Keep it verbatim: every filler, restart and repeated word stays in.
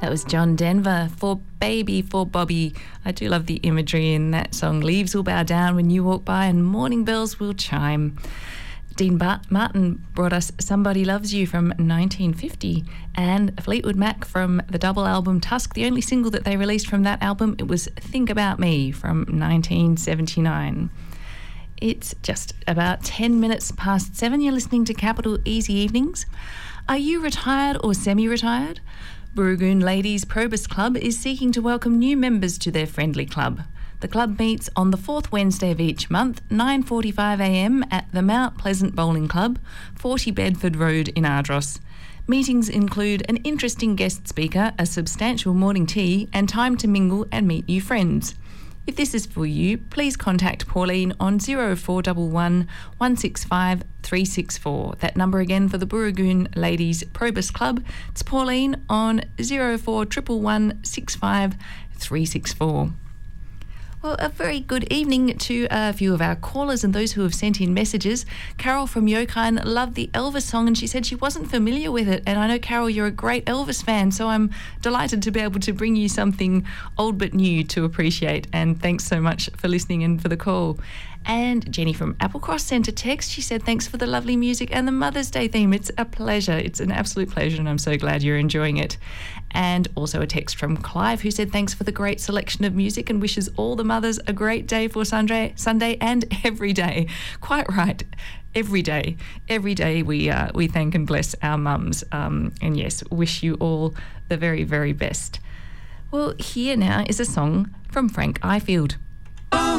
That was John Denver for Baby for Bobby. I do love the imagery in that song. Leaves will bow down when you walk by and morning bells will chime. Dean Bart- Martin brought us Somebody Loves You from nineteen fifty, and Fleetwood Mac from the double album Tusk. The only single that they released from that album, it was Think About Me from nineteen seventy-nine. It's just about ten minutes past seven. You're listening to Capital Easy Evenings. Are you retired or semi-retired? Booragoon Ladies Probus Club is seeking to welcome new members to their friendly club. The club meets on the fourth Wednesday of each month, nine forty-five a m at the Mount Pleasant Bowling Club, forty Bedford Road in Ardross. Meetings include an interesting guest speaker, a substantial morning tea, and time to mingle and meet new friends. If this is for you, please contact Pauline on zero four one one, one six five, three six four. That number again for the Booragoon Ladies Probus Club, it's Pauline on zero four one one, one six five, three six four. Well, a very good evening to a few of our callers and those who have sent in messages. Carol from Yokine loved the Elvis song and she said she wasn't familiar with it. And I know, Carol, you're a great Elvis fan, so I'm delighted to be able to bring you something old but new to appreciate. And thanks so much for listening and for the call. And Jenny from Applecross sent a text. She said, thanks for the lovely music and the Mother's Day theme. It's a pleasure. It's an absolute pleasure, and I'm so glad you're enjoying it. And also a text from Clive, who said, thanks for the great selection of music and wishes all the mothers a great day for Sunday, Sunday and every day. Quite right. Every day. Every day we uh, we thank and bless our mums. Um, and yes, wish you all the very, very best. Well, here now is a song from Frank Ifield.